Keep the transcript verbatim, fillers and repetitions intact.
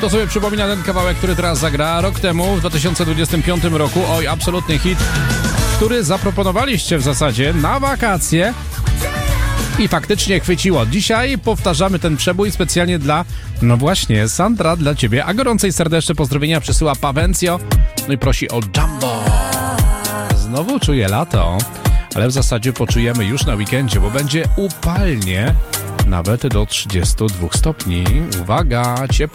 Kto sobie przypomina ten kawałek, który teraz zagra? Rok temu, w dwa tysiące dwudziestym piątym roku, oj, absolutny hit, który zaproponowaliście w zasadzie na wakacje i faktycznie chwyciło. Dzisiaj powtarzamy ten przebój specjalnie dla, no właśnie, Sandra, dla ciebie, a gorące i serdeczne pozdrowienia przysyła Pawencjo, no i prosi o Jumbo. Znowu czuję lato, ale w zasadzie poczujemy już na weekendzie, bo będzie upalnie, nawet do trzydziestu dwóch stopni. Uwaga, ciepło.